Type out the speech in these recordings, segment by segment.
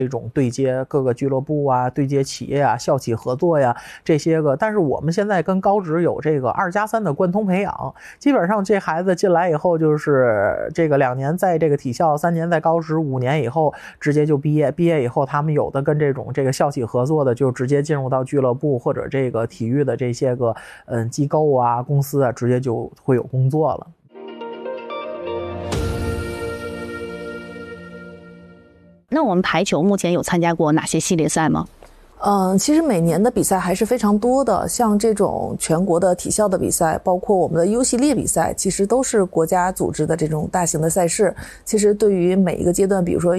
这种对接各个俱乐部啊，对接企业啊，校企合作呀，这些个。但是我们现在跟高职有这个2+3的贯通培养，基本上这孩子进来以后就是这个2年在这个体校，3年在高职，5年以后直接就毕业。毕业以后，他们有的跟这个校企合作的，就直接进入到俱乐部或者这个体育的这些个机构啊、公司啊，直接就会有工作了。 那我们排球目前有参加过哪些系列赛吗？ 其实每年的比赛还是非常多的，像这种全国的体校的比赛，包括我们的 U 系列比赛，其实都是国家组织的这种大型的赛事。其实对于每一个阶段，比如说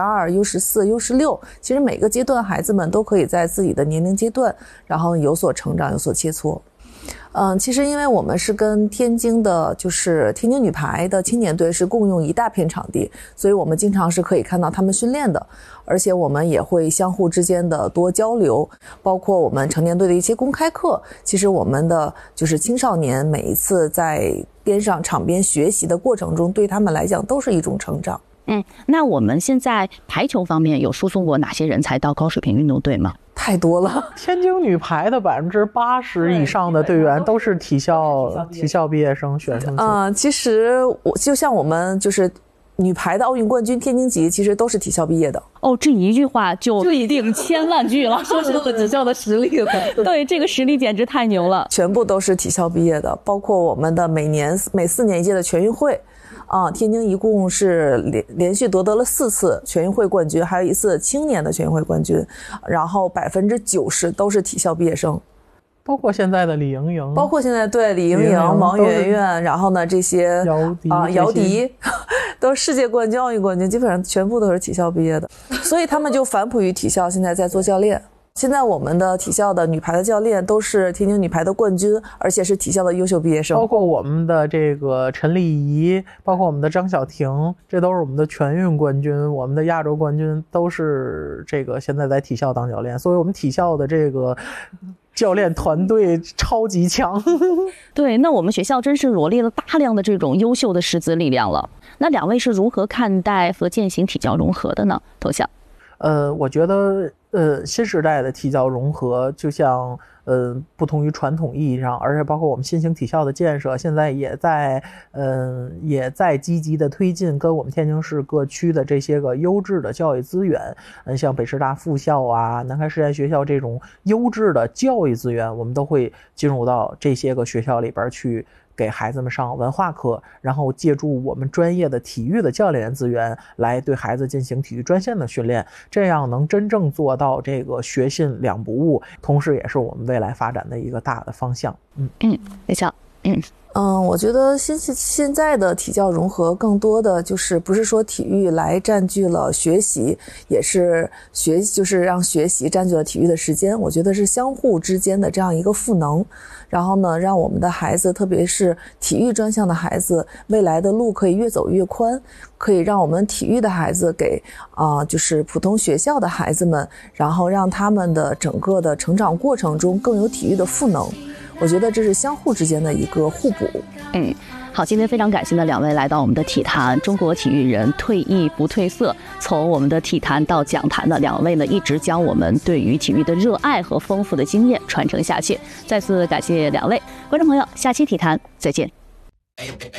U12、U14、U16，其实每个阶段孩子们都可以在自己的年龄阶段，然后有所成长，有所切磋。其实因为我们是跟天津的，就是天津女排的青年队是共用一大片场地，所以我们经常是可以看到他们训练的，而且我们也会相互之间的多交流，包括我们成年队的一些公开课。其实我们的就是青少年每一次在场边学习的过程中，对他们来讲都是一种成长。 那我们现在排球方面有输送过哪些人才到高水平运动队吗？ 太多了， 天津女排的80%以上的队员都是体校毕业生选生。 其实就像我们就是女排的奥运冠军天津籍，其实都是体校毕业的。 这一句话就一定千万句了，说出了体校的实力了。对，这个实力简直太牛了， 全部都是体校毕业的，包括我们的每4年一届的全运会。天津一共是连续夺得了4次全运会冠军，还有1次青年的全运会冠军，然后90%都是体校毕业生， 包括现在的李盈莹， 包括现在对李盈莹、王媛媛，然后呢这些姚笛都是世界冠军、奥运冠军，基本上全部都是体校毕业的，所以他们就返璞于体校，现在在做教练。现在我们的体校的女排的教练都是天津女排的冠军，而且是体校的优秀毕业生， 包括我们的这个陈丽仪，包括我们的张晓婷，这都是我们的全运冠军，我们的亚洲冠军都是这个现在在体校当教练，所以我们体校的这个教练团队超级强。 对，那我们学校真是罗列了大量的这种优秀的师资力量了。那2位是如何看待和践行体教融合的呢？头像我觉得新时代的体教融合就像不同于传统意义上，而且包括我们新型体校的建设，现在也在积极的推进，跟我们天津市各区的这些个优质的教育资源，像北师大附校啊、南开实验学校这种优质的教育资源，我们都会进入到这些个学校里边去，给孩子们上文化课，然后借助我们专业的体育的教练资源来对孩子进行体育专项的训练，这样能真正做到这个学信两不误，同时也是我们未来发展的一个大的方向。 李笑。 我觉得现在的体教融合更多的就是不是说体育来占据了学习，也是就是让学习占据了体育的时间。我觉得是相互之间的这样一个赋能，然后呢，让我们的孩子，特别是体育专项的孩子，未来的路可以越走越宽，可以让我们体育的孩子给就是普通学校的孩子们，然后让他们的整个的成长过程中更有体育的赋能。我觉得这是相互之间的一个互补。 好，今天非常感谢的2位来到我们的体坛，中国体育人退役不褪色，从我们的体坛到讲坛的2位呢，一直将我们对于体育的热爱和丰富的经验传承下去。再次感谢2位观众朋友，下期体坛再见。